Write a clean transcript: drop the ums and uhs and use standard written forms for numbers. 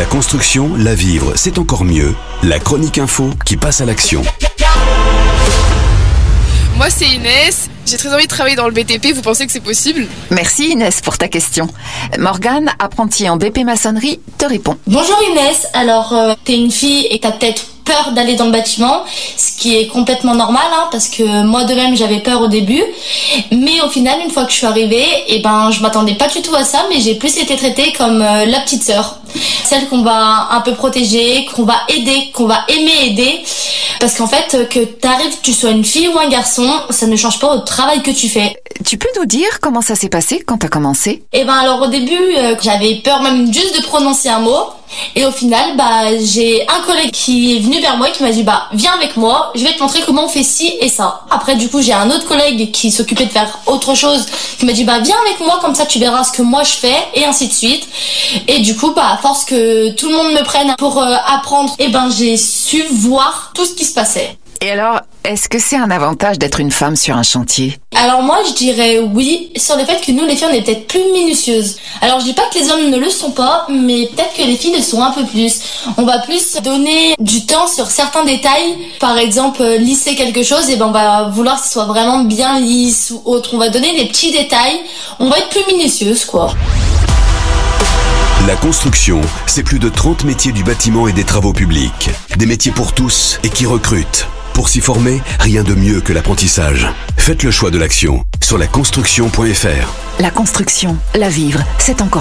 La construction, la vivre, c'est encore mieux. La chronique info qui passe à l'action. Moi c'est Inès, j'ai très envie de travailler dans le BTP, vous pensez que c'est possible ? Merci Inès pour ta question. Morgane, apprentie en BP maçonnerie, te répond. Bonjour Inès, alors t'es une fille et t'as peut-être peur d'aller dans le bâtiment, ce qui est complètement normal parce que moi de même j'avais peur au début, mais au final une fois que je suis arrivée, je m'attendais pas du tout à ça, mais j'ai plus été traitée comme la petite sœur, celle qu'on va un peu protéger, qu'on va aider, qu'on va aimer aider, parce qu'en fait que t'arrives, tu sois une fille ou un garçon, ça ne change pas au travail que tu fais. Tu peux nous dire comment ça s'est passé quand t'as commencé ? Alors au début j'avais peur même juste de prononcer un mot. Et au final, j'ai un collègue qui est venu vers moi et qui m'a dit viens avec moi, je vais te montrer comment on fait ci et ça. Après du coup, j'ai un autre collègue qui s'occupait de faire autre chose qui m'a dit viens avec moi, comme ça tu verras ce que moi je fais et ainsi de suite. Et du coup, à force que tout le monde me prenne pour apprendre, j'ai su voir tout ce qui se passait. Et alors, est-ce que c'est un avantage d'être une femme sur un chantier ? Alors moi je dirais oui, sur le fait que nous les filles on est peut-être plus minutieuses. Alors je dis pas que les hommes ne le sont pas, mais peut-être que les filles le sont un peu plus. On va plus donner du temps sur certains détails. Par exemple lisser quelque chose, on va vouloir que ce soit vraiment bien lisse ou autre. On va donner des petits détails, on va être plus minutieuse quoi. La construction, c'est plus de 30 métiers du bâtiment et des travaux publics. Des métiers pour tous et qui recrutent. Pour s'y former, rien de mieux que l'apprentissage. Faites le choix de l'action sur laconstruction.fr. La construction, la vivre, c'est encore